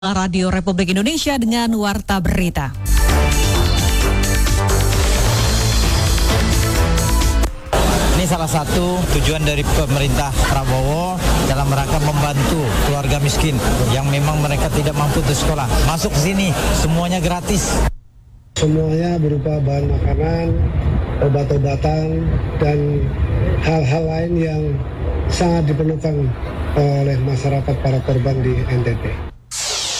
Radio Republik Indonesia dengan Warta Berita. Ini salah satu tujuan dari pemerintah Prabowo dalam rangka membantu keluarga miskin yang memang mereka tidak mampu untuk sekolah. Masuk ke sini, semuanya gratis. Semuanya berupa bahan makanan, obat-obatan, dan hal-hal lain yang sangat diperlukan oleh masyarakat para korban di NTT.